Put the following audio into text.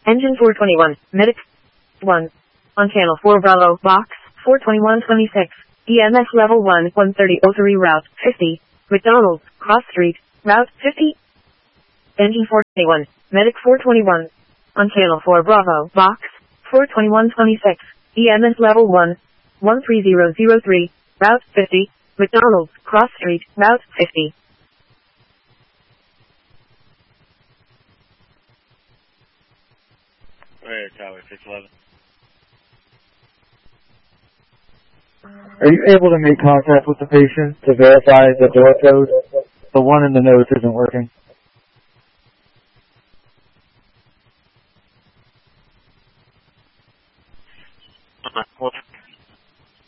Engine 421, Medic 1. On channel 4 Bravo, box 42126. EMS level 1, 13003 route 50. McDonald's, Cross Street, route 50. Engine 421, Medic 421. On channel 4 Bravo, box 42126. EMS level 1, 13003, route 50. McDonald's, Cross Street, route 50. Where, Tower 611? Are you able to make contact with the patient to verify the door code? The one in the notes isn't working. Hold on.